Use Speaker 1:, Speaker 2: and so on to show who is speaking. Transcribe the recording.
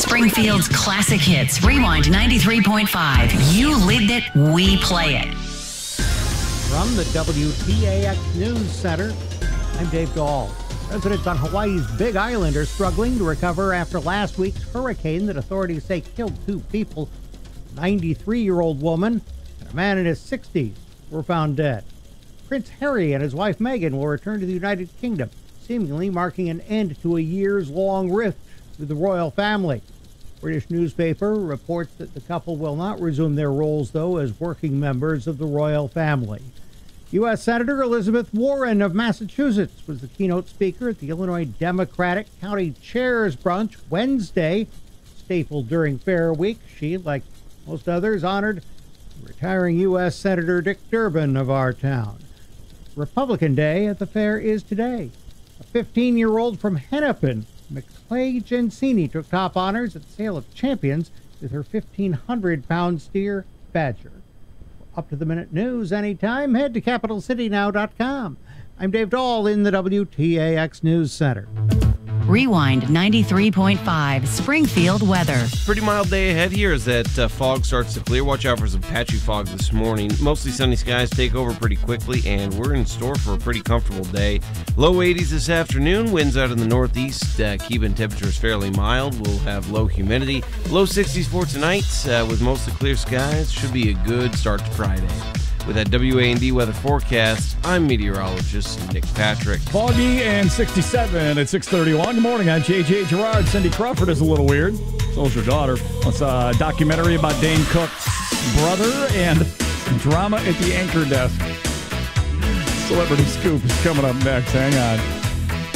Speaker 1: Springfield's classic hits. Rewind 93.5. You lived it, we play it.
Speaker 2: From the WTAX News Center, I'm Dave Dahl. Residents on Hawaii's Big Island are struggling to recover after last week's hurricane that authorities say killed 2 people. A 93-year-old woman and a man in his 60s were found dead. Prince Harry and his wife Meghan will return to the United Kingdom, seemingly marking an end to a years-long rift with the royal family. British newspaper reports that the couple will not resume their roles, though, as working members of the royal family. U.S. Senator Elizabeth Warren of Massachusetts was the keynote speaker at the Illinois Democratic County Chairs Brunch Wednesday. Stapled during Fair Week, she, like most others, honored retiring U.S. Senator Dick Durbin of our town. Republican Day at the fair is today. A 15-year-old from Hennepin, McClay Gensini, took top honors at the Sale of Champions with her 1,500-pound steer, Badger. For up-to-the-minute news anytime, head to CapitalCityNow.com. I'm Dave Dahl in the WTAX News Center.
Speaker 1: Rewind 93.5. Springfield weather.
Speaker 3: Pretty mild day ahead here as that fog starts to clear. Watch out for some patchy fog this morning. Mostly sunny skies take over pretty quickly, and we're in store for a pretty comfortable day. Low 80s this afternoon. Winds out in the northeast, keeping temperatures fairly mild. We'll have low humidity. Low 60s for tonight with mostly clear skies. Should be a good start to Friday. With that WA&D weather forecast, I'm meteorologist Nick Patrick.
Speaker 4: Foggy and 67 at 6:31. Good morning. I'm J.J. Gerard. Cindy Crawford is a little weird. So's her daughter. It's a documentary about Dane Cook's brother and drama at the anchor desk. Celebrity Scoop is coming up next. Hang on.